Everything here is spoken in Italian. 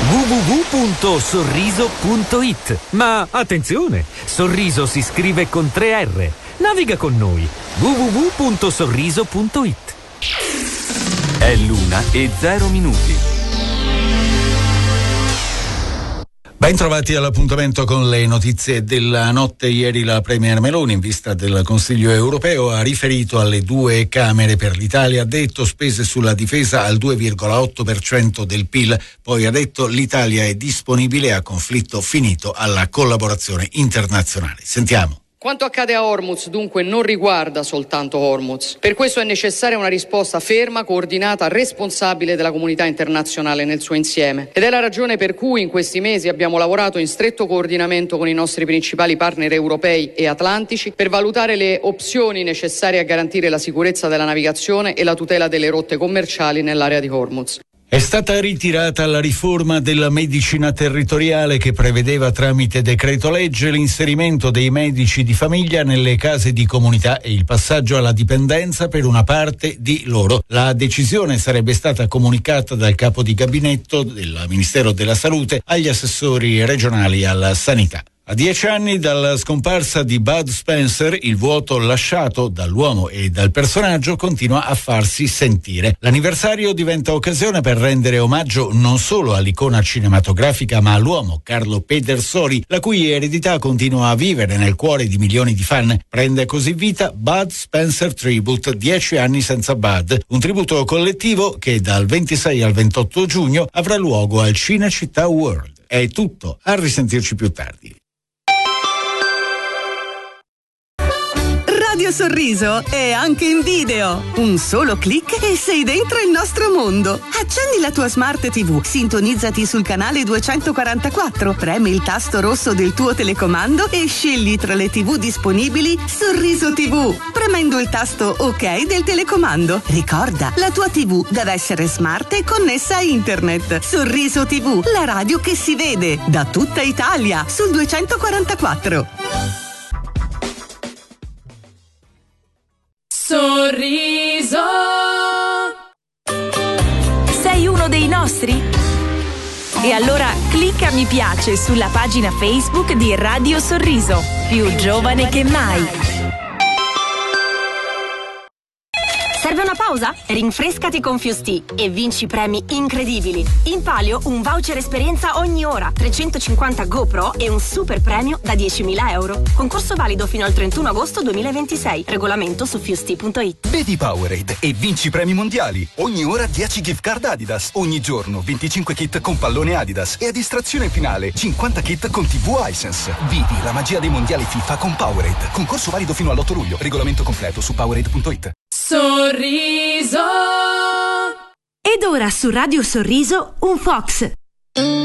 www.sorriso.it. Ma attenzione, Sorriso si scrive con 3 R. Naviga con noi. www.sorriso.it. È l'1:0. Ben trovati all'appuntamento con le notizie della notte. Ieri la Premier Meloni, in vista del Consiglio europeo, ha riferito alle 2 Camere per l'Italia, ha detto spese sulla difesa al 2,8% del PIL, poi ha detto l'Italia è disponibile a conflitto finito alla collaborazione internazionale. Sentiamo. Quanto accade a Hormuz dunque non riguarda soltanto Hormuz. Per questo è necessaria una risposta ferma, coordinata, responsabile della comunità internazionale nel suo insieme. Ed è la ragione per cui in questi mesi abbiamo lavorato in stretto coordinamento con i nostri principali partner europei e atlantici per valutare le opzioni necessarie a garantire la sicurezza della navigazione e la tutela delle rotte commerciali nell'area di Hormuz. È stata ritirata la riforma della medicina territoriale che prevedeva tramite decreto legge l'inserimento dei medici di famiglia nelle case di comunità e il passaggio alla dipendenza per una parte di loro. La decisione sarebbe stata comunicata dal capo di gabinetto del Ministero della Salute agli assessori regionali alla sanità. A 10 anni dalla scomparsa di Bud Spencer, il vuoto lasciato dall'uomo e dal personaggio continua a farsi sentire. L'anniversario diventa occasione per rendere omaggio non solo all'icona cinematografica ma all'uomo, Carlo Pedersoli, la cui eredità continua a vivere nel cuore di milioni di fan. Prende così vita Bud Spencer Tribute, 10 anni senza Bud, un tributo collettivo che dal 26 al 28 giugno avrà luogo al Cinecittà World. È tutto, a risentirci più tardi. Radio Sorriso è anche in video. Un solo click e sei dentro il nostro mondo. Accendi la tua Smart TV, sintonizzati sul canale 244, premi il tasto rosso del tuo telecomando e scegli tra le TV disponibili Sorriso TV, premendo il tasto OK del telecomando. Ricorda, la tua TV deve essere smart e connessa a internet. Sorriso TV, la radio che si vede da tutta Italia sul 244. Sorriso. Sei uno dei nostri? E allora clicca mi piace sulla pagina Facebook di Radio Sorriso, più giovane che mai. Serve una pausa? Rinfrescati con Fusti e vinci premi incredibili. In palio un voucher esperienza ogni ora, 350 GoPro e un super premio da 10.000 euro. Concorso valido fino al 31 agosto 2026. Regolamento su fusti.it. Bevi Powerade e vinci premi mondiali. Ogni ora 10 gift card Adidas. Ogni giorno 25 kit con pallone Adidas. E a distrazione finale 50 kit con TV Hisense. Vivi la magia dei mondiali FIFA con Powerade. Concorso valido fino all'8 luglio. Regolamento completo su Powerade.it. Sorriso. Ed ora su Radio Sorriso un Fox.